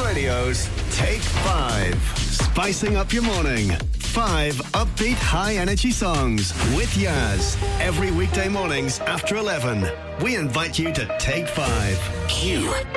Radio's Take 5. Spicing up your morning. 5 upbeat, high-energy songs with Yaz. Every weekday mornings after 11. We invite you to Take 5. Q